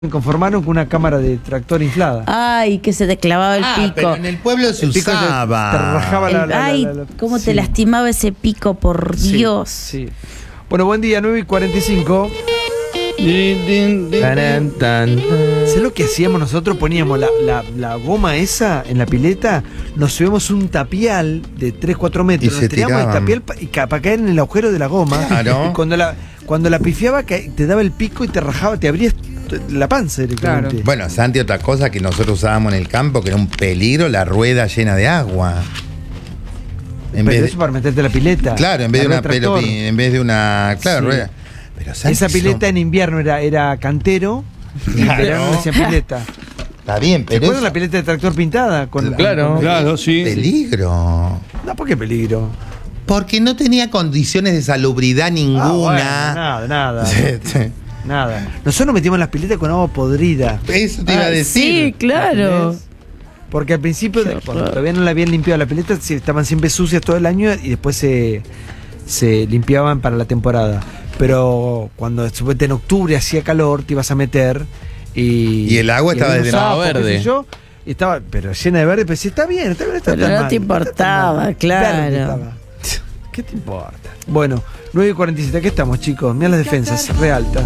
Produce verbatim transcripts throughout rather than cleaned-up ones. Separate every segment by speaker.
Speaker 1: conformaron con una cámara de tractor inflada.
Speaker 2: Ay, que se te clavaba el
Speaker 3: ah,
Speaker 2: pico.
Speaker 3: Pero en el pueblo se
Speaker 1: El pico te-
Speaker 3: usaba.
Speaker 1: te rajaba
Speaker 2: El-
Speaker 1: la- la-
Speaker 2: ay,
Speaker 1: la- la-
Speaker 2: cómo
Speaker 1: sí.
Speaker 2: te lastimaba ese pico, por
Speaker 1: Sí,
Speaker 2: Dios.
Speaker 1: Sí. Bueno, buen día, nueve y cuarenta y cinco.
Speaker 4: Taran, tan, tan.
Speaker 1: ¿Sabes lo que hacíamos nosotros? Poníamos la, la- la goma esa en la pileta, nos subimos un tapial de tres cuatro metros,
Speaker 3: Y
Speaker 1: nos
Speaker 3: se
Speaker 1: tiramos el
Speaker 3: tiraban.
Speaker 1: tapial pa- y ca- para caer en el agujero de la goma.
Speaker 3: Claro.
Speaker 1: Y cuando la, cuando la pifiaba, ca- te daba el pico y te rajaba, te abrías t- la panza directamente.
Speaker 3: Bueno, Santi, otra cosa que nosotros usábamos en el campo, que era un peligro, la rueda llena de agua. En
Speaker 1: Pero
Speaker 3: vez
Speaker 1: eso
Speaker 3: de,
Speaker 1: para meterte la pileta.
Speaker 3: claro, en vez de
Speaker 1: La
Speaker 3: una
Speaker 1: rueda tractor.
Speaker 3: pelota, en vez de una, claro,
Speaker 1: Sí.
Speaker 3: rueda. Pero Santi,
Speaker 1: Esa pileta
Speaker 3: son-
Speaker 1: en invierno era, era cantero. Y en
Speaker 3: Claro.
Speaker 1: verano le decían pileta.
Speaker 3: está bien,
Speaker 1: ¿Te
Speaker 3: pero
Speaker 1: acuerdas
Speaker 3: es
Speaker 1: la pileta de tractor pintada? Con,
Speaker 4: Claro.
Speaker 1: con-
Speaker 5: Claro, sí.
Speaker 3: peligro.
Speaker 1: No, ¿por qué peligro?
Speaker 3: Porque no tenía condiciones de salubridad
Speaker 1: Ah,
Speaker 3: ninguna.
Speaker 1: bueno, nada, nada.
Speaker 3: Sí, sí.
Speaker 1: Nada. Nosotros metimos las piletas con agua podrida.
Speaker 3: Eso te iba a
Speaker 2: Ay,
Speaker 3: decir.
Speaker 2: Sí, claro.
Speaker 1: ¿Entendés? Porque al principio,
Speaker 2: Qué
Speaker 1: de-
Speaker 2: horror.
Speaker 1: cuando todavía no la habían limpiado la pileta, sí, estaban siempre sucias todo el año y después se, se limpiaban para la temporada. Pero cuando supuestamente en octubre hacía calor, te ibas a meter y.
Speaker 3: Y el agua estaba
Speaker 1: había
Speaker 3: de
Speaker 1: unos
Speaker 4: lado
Speaker 1: sapos, qué
Speaker 4: verde.
Speaker 1: sé yo, y estaba, pero llena de verde, pero sí, está bien, está bien, está
Speaker 2: Pero
Speaker 1: tan
Speaker 2: no
Speaker 1: mal,
Speaker 2: te
Speaker 1: está tan
Speaker 2: importaba,
Speaker 1: mal.
Speaker 2: claro.
Speaker 1: Verde estaba. ¿Qué te importa? Bueno, nueve y cuarenta y siete, ¿qué estamos, chicos? Mira las defensas, re alta.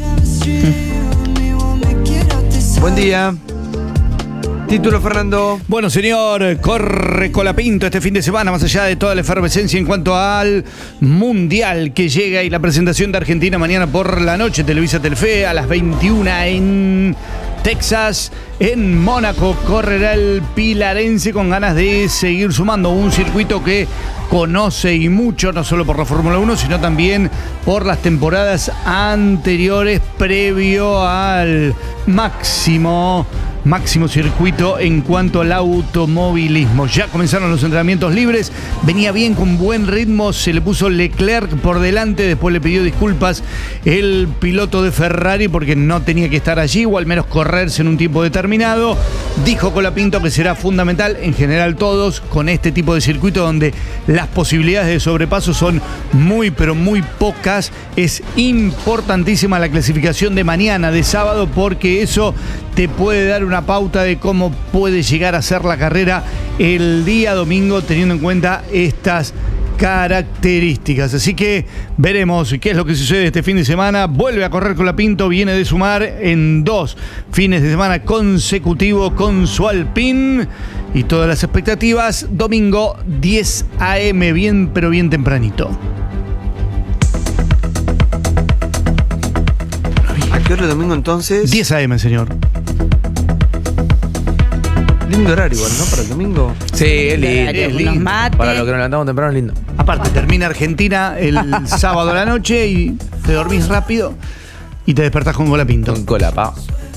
Speaker 1: Buen día. Título, Fernando.
Speaker 5: Bueno, señor, corre Colapinto este fin de semana, más allá de toda la efervescencia en cuanto al Mundial que llega y la presentación de Argentina mañana por la noche, Televisa Telefe, a las veintiuna en Texas. En Mónaco correrá el pilarense con ganas de seguir sumando un circuito que conoce y mucho, no solo por la Fórmula uno, sino también por las temporadas anteriores previo al máximo máximo circuito en cuanto al automovilismo. Ya comenzaron los entrenamientos libres, venía bien con buen ritmo, se le puso Leclerc por delante, después le pidió disculpas el piloto de Ferrari porque no tenía que estar allí o al menos correrse en un tiempo determinado. Dijo Colapinto que será fundamental, en general todos, con este tipo de circuito donde las posibilidades de sobrepaso son muy pero muy pocas. Es importantísima la clasificación de mañana, de sábado, porque eso te puede dar una pauta de cómo puede llegar a ser la carrera el día domingo, teniendo en cuenta estas características. Así que veremos qué es lo que sucede este fin de semana. Vuelve a correr Colapinto, viene de sumar en dos fines de semana consecutivos con su Alpine. Y todas las expectativas, domingo diez a eme, bien pero bien tempranito.
Speaker 1: ¿A qué hora el domingo entonces?
Speaker 5: diez a eme, señor.
Speaker 1: Lindo horario igual, ¿no? Para el domingo.
Speaker 4: Sí, es lindo.
Speaker 2: Horario,
Speaker 4: Es
Speaker 2: unos
Speaker 4: lindo.
Speaker 2: mates.
Speaker 4: Para lo que nos levantamos temprano es lindo.
Speaker 5: Aparte, termina Argentina el sábado a la noche y te dormís rápido y te despertás con Colapinto.
Speaker 4: Con colapa.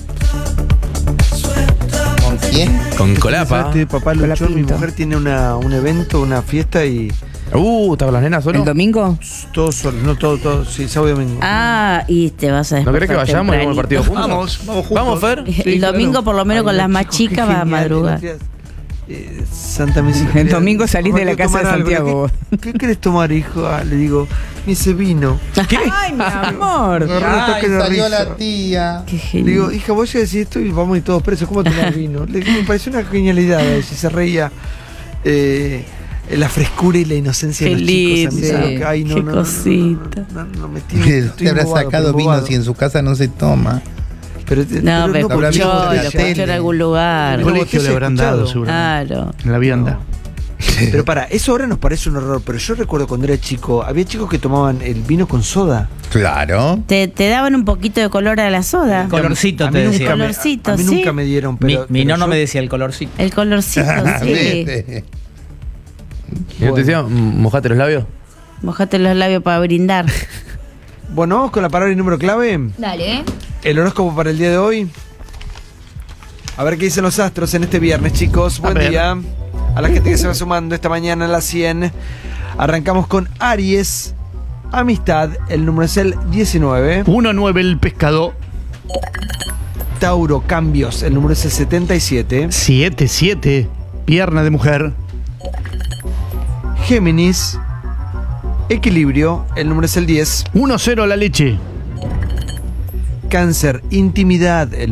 Speaker 3: ¿Con quién?
Speaker 4: Con colapa.
Speaker 1: Este papá Luchón, mi
Speaker 2: Colapinto.
Speaker 1: mujer tiene una, un evento, una fiesta y
Speaker 4: Uh, ¿está con las nenas solo?
Speaker 2: ¿El domingo?
Speaker 1: todos solos, no todo, todo, sí, sábado y domingo.
Speaker 2: Ah, y te vas a
Speaker 4: ¿No querés que
Speaker 2: despertar
Speaker 4: vayamos y vamos al partido
Speaker 2: tempranito.
Speaker 4: juntos?
Speaker 5: Vamos, vamos juntos.
Speaker 4: Vamos, Fer.
Speaker 2: El domingo, por lo menos
Speaker 1: Ay,
Speaker 2: con las
Speaker 1: los
Speaker 2: más
Speaker 1: chicos,
Speaker 2: chicas,
Speaker 1: qué
Speaker 2: va a
Speaker 1: genial,
Speaker 2: madrugar.
Speaker 1: el otro día, eh, Santa Mesa.
Speaker 6: El domingo salís de la casa de Santiago.
Speaker 1: ¿Qué, ¿Qué querés tomar, hijo? Ah, le digo, me dice vino.
Speaker 5: ¿Qué?
Speaker 6: Ay, mi amor.
Speaker 1: Me re
Speaker 3: Ay,
Speaker 1: toque de
Speaker 3: salió
Speaker 1: risa.
Speaker 3: la tía.
Speaker 2: Qué
Speaker 1: Le
Speaker 2: genial.
Speaker 1: digo, hija, vos ya decís esto y vamos a ir todos presos. ¿Cómo tomar vino? Le digo, me pareció una genialidad. eh, Si se reía. Eh, la frescura y la inocencia
Speaker 2: Qué
Speaker 1: de los chicos. A mí
Speaker 2: lindo.
Speaker 1: se lo- ay, no,
Speaker 2: Qué
Speaker 1: no, no, no,
Speaker 2: cosita.
Speaker 1: No, no, no, me tiene, estoy
Speaker 3: Te habrá
Speaker 1: embobado,
Speaker 3: sacado
Speaker 1: pero
Speaker 3: vino
Speaker 1: embobado.
Speaker 3: si en su casa no se toma.
Speaker 1: Pero,
Speaker 2: No,
Speaker 1: pero
Speaker 2: pero
Speaker 1: porque
Speaker 3: escuchó,
Speaker 1: yo-
Speaker 3: lo
Speaker 2: lo
Speaker 3: escuchó
Speaker 2: escuchó en algún lugar.
Speaker 5: El
Speaker 1: Pero
Speaker 5: colegio
Speaker 1: vos
Speaker 5: le
Speaker 1: te
Speaker 5: habrán
Speaker 1: has
Speaker 5: dado,
Speaker 1: escuchado.
Speaker 5: seguramente.
Speaker 2: Claro.
Speaker 5: En la vianda.
Speaker 1: Pero para, eso ahora nos parece un horror. Pero yo recuerdo cuando era chico, había chicos que tomaban el vino con soda.
Speaker 3: Claro.
Speaker 2: Te, te daban un poquito de color a la soda.
Speaker 7: Colorcito
Speaker 1: A mí
Speaker 7: te
Speaker 1: nunca
Speaker 7: decía.
Speaker 1: me-
Speaker 2: Colorcito,
Speaker 1: a mí
Speaker 2: sí.
Speaker 1: nunca me dieron.
Speaker 7: Mi,
Speaker 1: Pero,
Speaker 7: mi
Speaker 1: pero
Speaker 7: nono
Speaker 1: yo-
Speaker 7: me decía el colorcito.
Speaker 2: El colorcito, sí.
Speaker 3: Vete.
Speaker 4: ¿Y no te decía, mojate los labios?
Speaker 2: Mojate los labios para brindar.
Speaker 1: Bueno, vamos con la palabra y número clave.
Speaker 6: Dale.
Speaker 1: El horóscopo para el día de hoy. A ver qué dicen los astros en este viernes, chicos. Buen
Speaker 5: ver.
Speaker 1: día. A la gente que se va sumando esta mañana a las cien. Arrancamos con Aries. Amistad. El número es el diecinueve.
Speaker 5: uno nueve el pescado.
Speaker 1: Tauro, cambios. El número es el setenta y siete.
Speaker 5: siete siete pierna de mujer.
Speaker 1: Géminis. Equilibrio. El número es el diez.
Speaker 5: uno cero la leche.
Speaker 1: cáncer, intimidad, el